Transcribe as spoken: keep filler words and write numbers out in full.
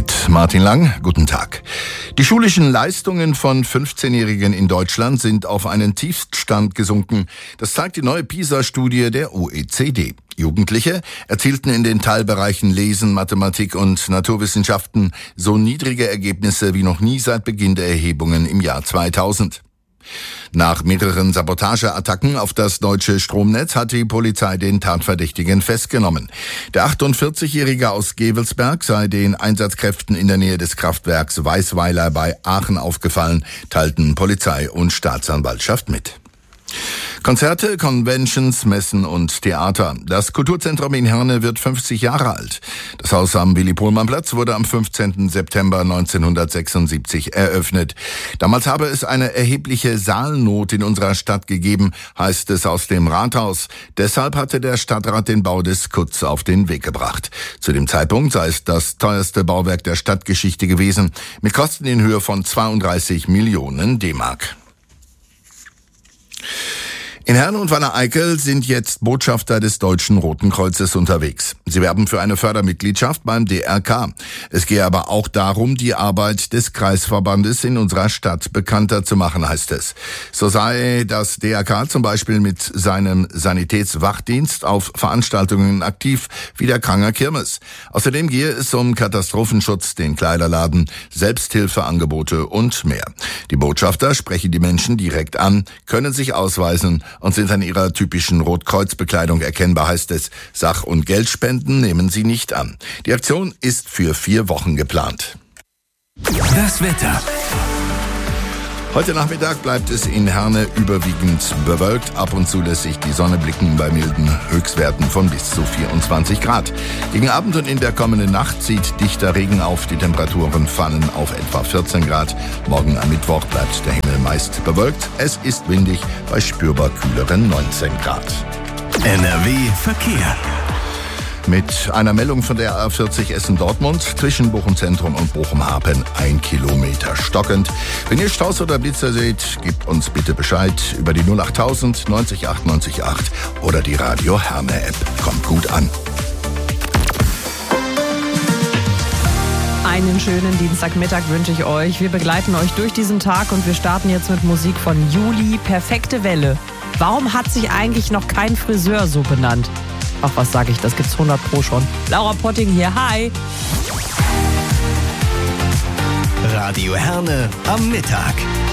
Mit Martin Lang, guten Tag. Die schulischen Leistungen von fünfzehnjährigen in Deutschland sind auf einen Tiefststand gesunken. Das zeigt die neue PISA-Studie der O E C D. Jugendliche erzielten in den Teilbereichen Lesen, Mathematik und Naturwissenschaften so niedrige Ergebnisse wie noch nie seit Beginn der Erhebungen im Jahr zweitausend. Nach mehreren Sabotageattacken auf das deutsche Stromnetz hat die Polizei den Tatverdächtigen festgenommen. Der achtundvierzigjährige aus Gevelsberg sei den Einsatzkräften in der Nähe des Kraftwerks Weißweiler bei Aachen aufgefallen, teilten Polizei und Staatsanwaltschaft mit. Konzerte, Conventions, Messen und Theater. Das Kulturzentrum in Herne wird fünfzig Jahre alt. Das Haus am Willy-Pohlmann-Platz wurde am fünfzehnten September neunzehnhundertsechsundsiebzig eröffnet. Damals habe es eine erhebliche Saalnot in unserer Stadt gegeben, heißt es aus dem Rathaus. Deshalb hatte der Stadtrat den Bau des Kutz auf den Weg gebracht. Zu dem Zeitpunkt sei es das teuerste Bauwerk der Stadtgeschichte gewesen, mit Kosten in Höhe von zweiunddreißig Millionen D-Mark. In Herne und Wanne-Eickel sind jetzt Botschafter des Deutschen Roten Kreuzes unterwegs. Sie werben für eine Fördermitgliedschaft beim D R K. Es gehe aber auch darum, die Arbeit des Kreisverbandes in unserer Stadt bekannter zu machen, heißt es. So sei das D R K zum Beispiel mit seinem Sanitätswachdienst auf Veranstaltungen aktiv wie der Kranger Kirmes. Außerdem gehe es um Katastrophenschutz, den Kleiderladen, Selbsthilfeangebote und mehr. Die Botschafter sprechen die Menschen direkt an, können sich ausweisen und sind an ihrer typischen Rotkreuzbekleidung erkennbar, heißt es. Sach- und Geldspenden nehmen sie nicht an. Die Aktion ist für vier Wochen geplant. Das Wetter. Heute Nachmittag bleibt es in Herne überwiegend bewölkt. Ab und zu lässt sich die Sonne blicken bei milden Höchstwerten von bis zu vierundzwanzig Grad. Gegen Abend und in der kommenden Nacht zieht dichter Regen auf. Die Temperaturen fallen auf etwa vierzehn Grad. Morgen am Mittwoch bleibt der Himmel meist bewölkt. Es ist windig bei spürbar kühleren neunzehn Grad. N R W Verkehr. Mit einer Meldung von der A vierzig Essen-Dortmund zwischen Bochum Zentrum und Bochum-Hapen ein Kilometer stockend. Wenn ihr Staus oder Blitzer seht, gebt uns bitte Bescheid über die null achttausend neunzig acht neunzig acht oder die Radio Herne App. Kommt gut an. Einen schönen Dienstagmittag wünsche ich euch. Wir begleiten euch durch diesen Tag und wir starten jetzt mit Musik von Juli. Perfekte Welle. Warum hat sich eigentlich noch kein Friseur so benannt? Ach, was sage ich, das gibt's hundert Pro schon. Laura Potting hier, hi. Radio Herne am Mittag.